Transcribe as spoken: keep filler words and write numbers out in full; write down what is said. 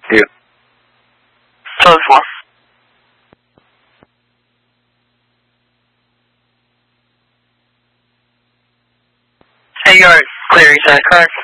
Yeah. Close one. Hey, you're clear, is that correct?